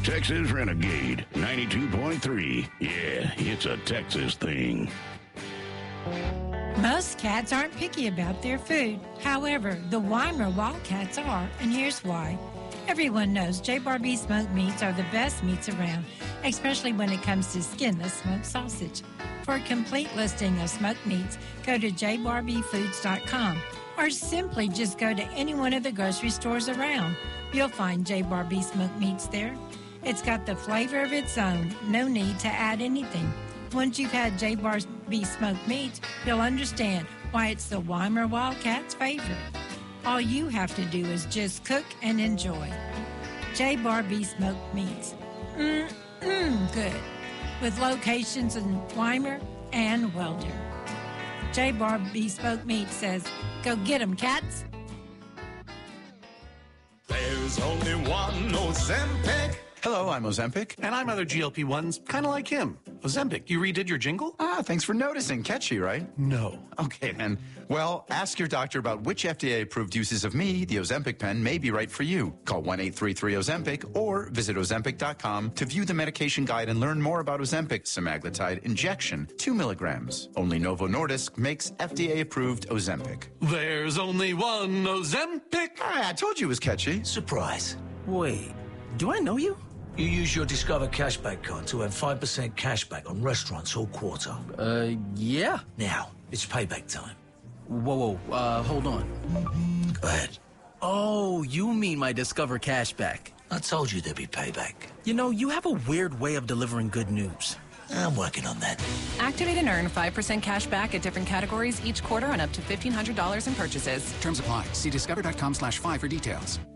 Texas Renegade 92.3. Yeah, it's a Texas thing. Most cats aren't picky about their food. However, the Weimar Wildcats are, and here's why. Everyone knows J-Bar B smoked meats are the best meats around, especially when it comes to skinless smoked sausage. For a complete listing of smoked meats, go to jbarbfoods.com or simply just go to any one of the grocery stores around. You'll find J-Bar B smoked meats there. It's got the flavor of its own. No need to add anything. Once you've had J-Bar B smoked meats, you'll understand why it's the Weimar Wildcats' favorite. All you have to do is just cook and enjoy. J-Bar B smoked meats. Good. With locations in Weimar and Welder. J-Bar B smoked meat says, go get 'em, cats. There's only one Ozempic. Hello, I'm Ozempic. And I'm other GLP-1s, kind of like him. Ozempic, you redid your jingle? Thanks for noticing. Catchy, right? No. Okay, then. Well, ask your doctor about which FDA-approved uses of me, the Ozempic pen, may be right for you. Call 1-833-OZEMPIC or visit Ozempic.com to view the medication guide and learn more about Ozempic semaglutide injection, 2 milligrams. Only Novo Nordisk makes FDA-approved Ozempic. There's only one Ozempic. I told you it was catchy. Surprise. Wait, do I know you? You use your Discover Cashback card to have 5% cashback on restaurants all quarter. Yeah. Now, it's payback time. Whoa, hold on. Go ahead. Oh, you mean my Discover Cashback. I told you there'd be payback. You know, you have a weird way of delivering good news. I'm working on that. Activate and earn 5% cash back at different categories each quarter on up to $1,500 in purchases. Terms apply. See discover.com/5 for details.